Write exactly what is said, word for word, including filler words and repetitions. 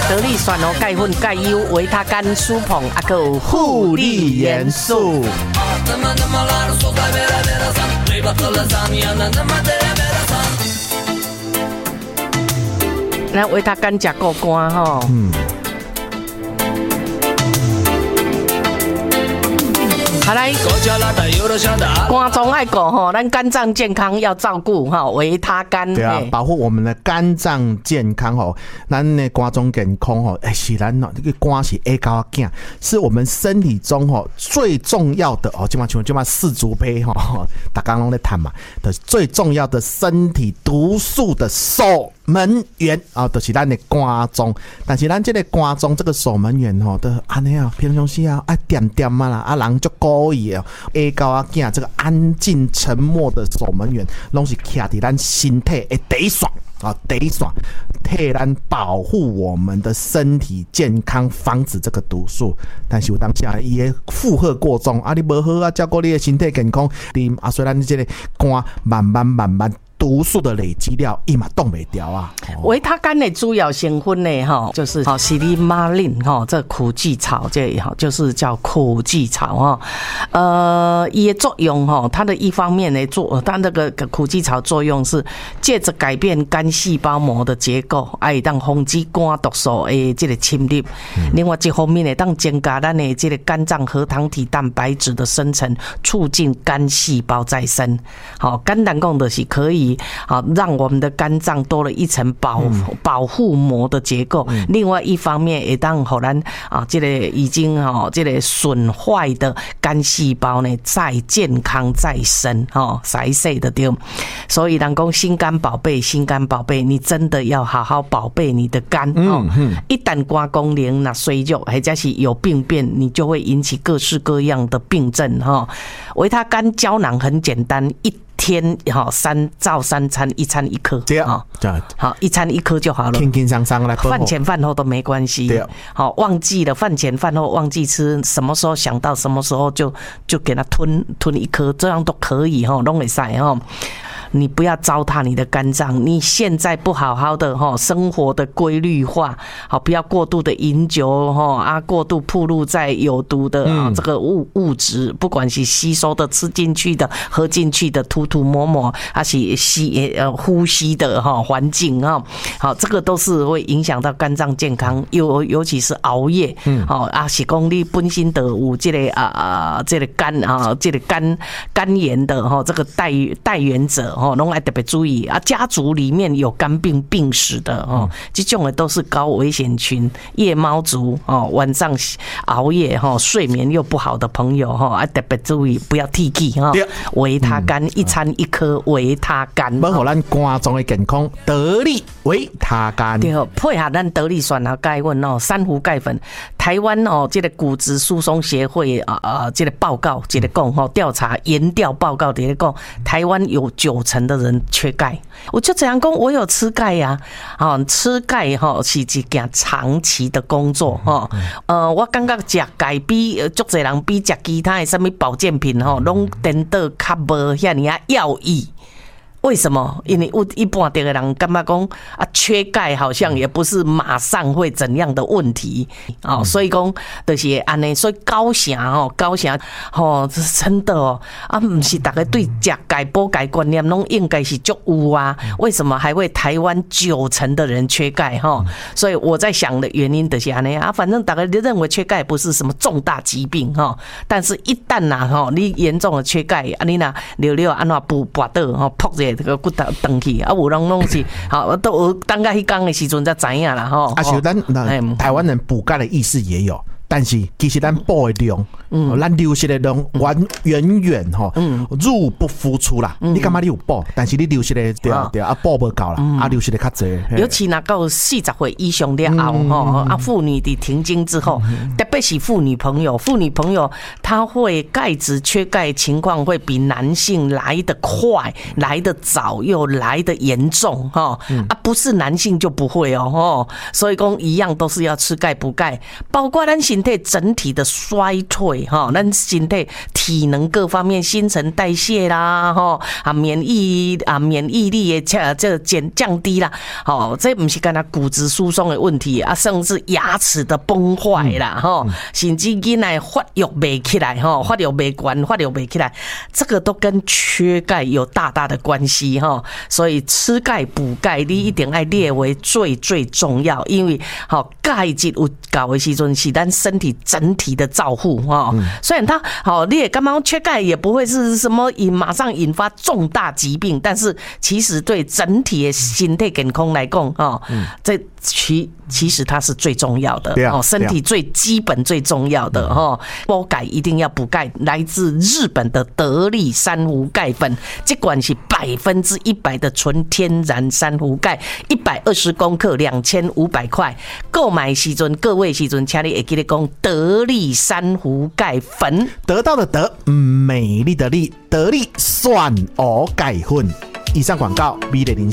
得力酸哦，钙粉、钙优、维他甘、舒膨，还有护理元素。咱维他甘吃够干吼。嗯。好来，肝脏爱顾吼，咱肝脏健康要照顾哈，维他甘。 对啊，保护我们的肝脏健康吼，咱的肝脏健康吼，哎，是咱哦，这个肝是下高囝，是我们身体中吼最重要的哦，今嘛像今嘛四足胚吼，大家拢在谈嘛，的最重要的身体毒素的守门员啊，就是咱的肝脏。但是咱这个肝脏这个守门员吼，都安尼啊，平常时啊爱点点啊啦，啊人就故意哦，下高啊囝这个安静沉默的守门员，拢是徛伫咱身体的第一线啊，第一线替咱保护我们的身体健康，防止这个毒素。但是有当下伊的负荷过重啊，你无好啊照顾你的身体健康，你啊，虽然你这个肝慢慢慢慢。毒素的累积量，伊嘛冻袂掉啊。 维他甘的主要成分呢，哈，就是哈西利马林哈，这苦苣草这哈就是叫苦苣草哈。呃，伊的作用哈，它的一方面呢做，它那个苦苣草作用是借着改变肝细胞膜的结构，哎，当防止肝毒素的这个侵入。嗯、另外一方面呢，当增加咱的这个肝脏核糖体蛋白质的生成，促进肝细胞再生。好，肝胆共的是可以。好，让我们的肝脏多了一层保、嗯、保护膜的结构。嗯、另外一方面，也让后咱啊，这个已经哦，这个损坏的肝细胞呢，再健康再生哦，再生的对。所以，人讲心肝宝贝，心肝宝贝，你真的要好好宝贝你的肝哦。嗯嗯、一旦肝功能那衰弱，或者是有病变，你就会引起各式各样的病症哈。维他甘胶囊很简单，一天好三照三餐，一餐一颗， 对啊， 好一餐一颗就好了， 轻轻松松来， 饭前饭后都没关系。对，好忘记了饭前饭后忘记吃，什么时候想到什么时候就就给它吞吞一颗，这样都可以哈，都可以晒哈。你不要糟蹋你的肝脏，你现在不好好的哈生活的规律化，好不要过度的饮酒哈啊，过度暴露在有毒的啊这个物物质，不管是吸收的、吃进去的、喝进去的、涂涂抹抹，还是吸呃呼吸的哈环境哈，好这个都是会影响到肝脏健康，尤尤其是熬夜，好啊是讲你本身的有这个啊啊这个肝啊这个肝肝炎的哈这个带带源者。哦，拢爱特别注意啊！家族里面有肝病病史的哦，这种的都是高危险群，夜猫族哦，晚上熬夜哈，睡眠又不好的朋友哈，啊特别注意不要提起哈。维他甘一餐一颗维他甘， 保护咱肝脏的健康，得力维他甘。 对，配合咱得力酸啊钙粉哦，珊瑚钙粉。台湾哦，这个骨质疏松协会啊啊，这个报告，这个讲哈，调查研调报告这个讲，台湾有九成的人缺钙，我就这样讲，我有吃钙呀、啊，啊，吃钙哈是一件长期的工作哈，呃，我感觉吃钙比足侪人比吃其他的什么保健品哈，拢等到较无遐尼啊要义。为什么？因为一般的人感觉讲啊，缺钙好像也不是马上会怎样的问题哦，所以讲就是安尼，所以高雄哦，高雄哦，真的哦啊，不是大家对吃钙补钙观念拢应该是足有啊？为什么还会台湾九成的人缺钙哈？所以我在想的原因就是安尼啊，反正大家认为缺钙不是什么重大疾病哈，但是一旦呐哈，你严重的缺钙，啊你呐溜溜安怎补补倒哈，扑者。这个骨头长去啊，有人拢是好，都当个迄天的时阵才知影啦吼。 啊，是咱台湾人补钙的意识也有。但是其实咱补的量，嗯，咱流失的量远远远吼，嗯，入不敷出啦。嗯、你干嘛你有补，但是你流失的对啊对啊，补不够啦，嗯、啊流失的较侪。 尤其那到四十岁以上了后吼，嗯、啊妇女的停经之后，嗯、特别是妇女朋友，妇女朋友她会钙质缺钙情况会比男性来得快、来得早又来得严重哈。嗯、啊，不是男性就不会哦吼，所以讲一样都是要吃钙补钙，包括咱身体整体的衰退哈，咱身体体能各方面，新陈代谢啦，哈啊免疫啊免疫力的这减降低啦，哦，这不是干那骨质疏松的问题啊，甚至牙齿的崩坏啦，哈、嗯，甚至囡仔发育袂起来，哈，发育袂关，发育袂起来，这个都跟缺钙有大大的关系哈，所以吃钙补钙，你一定要列为最最重要，因为好钙质有够的时阵是咱身体整体的照护哈。虽然它好，你也刚刚缺钙也不会是什么引马上引发重大疾病，但是其实对整体的身体健康来讲哈，这其其实它是最重要的哦，身体最基本最重要的哈。补钙一定要补钙，来自日本的得力珊瑚钙粉，这款是百分之一百的纯天然珊瑚钙，一百二十公克，两千五百块。购买时阵，各位时阵，请你会记得讲得力珊瑚钙粉， 得到的得，美丽的丽，得力蒜藕钙粉。以上广告，美丽人生。